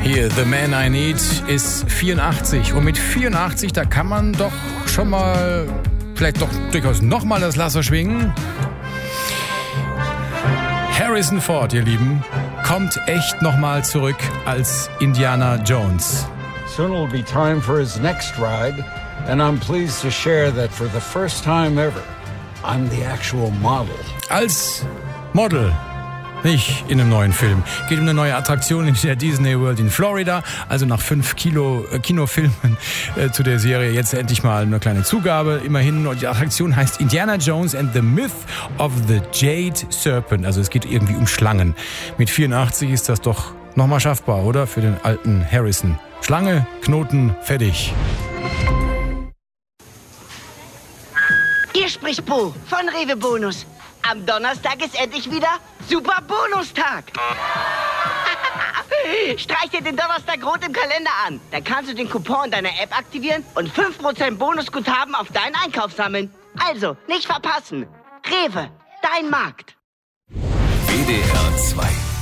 Hier, The Man I Need ist 84. Und mit 84, da kann man doch schon mal, vielleicht doch durchaus nochmal das Lasso schwingen. Harrison Ford, ihr Lieben, kommt echt nochmal zurück als Indiana Jones. Soon will be time for his next ride, and I'm pleased to share that for the first time ever, I'm the actual model. Als Model. Nicht in einem neuen Film. Geht um eine neue Attraktion in der Disney World in Florida. Also nach 5 Kinofilmen zu der Serie jetzt endlich mal eine kleine Zugabe. Immerhin. Und die Attraktion heißt Indiana Jones and the Myth of the Jade Serpent. Also es geht irgendwie um Schlangen. Mit 84 ist das doch nochmal schaffbar, oder? Für den alten Harrison. Schlange, Knoten, fertig. Hier spricht Bo von Rewe Bonus. Am Donnerstag ist endlich wieder Super Bonustag. Streich dir den Donnerstag rot im Kalender an. Dann kannst du den Coupon deiner App aktivieren und 5% Bonusguthaben auf deinen Einkauf sammeln. Also, nicht verpassen. Rewe, dein Markt. WDR 2